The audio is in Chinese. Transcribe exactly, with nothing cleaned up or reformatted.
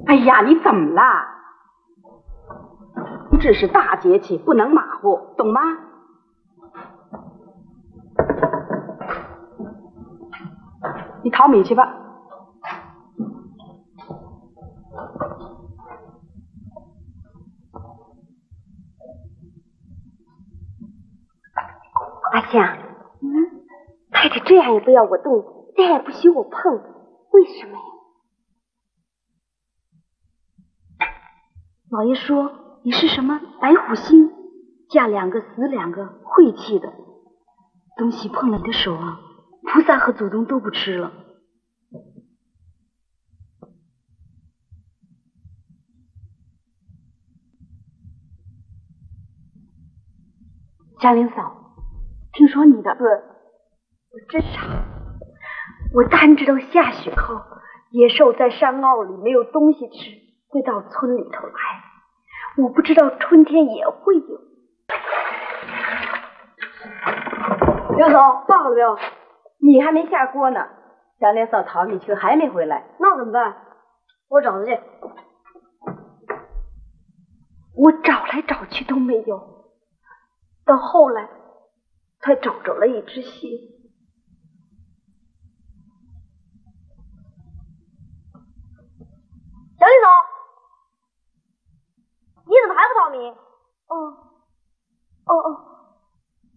哎呀，你怎么了？这是大节气，不能马虎，懂吗？你淘米去吧。 阿香，嗯，太太这样也不要我动，那样也不许我碰，为什么呀？老爷说你是什么白虎星，嫁两个死两个，晦气的东西碰了你的手啊，菩萨和祖宗都不吃了。祥林嫂，听说你的字，我真傻，我单知道下雪后野兽在山坳里没有东西吃，会到村里头来，我不知道春天也会有。 刘总，放好了没有？米还没下锅呢。祥林嫂淘米去还没回来， 那怎么办？我找他去。我找来找去都没有，到后来才找着了一只蟹。小李总，你怎么还不淘米？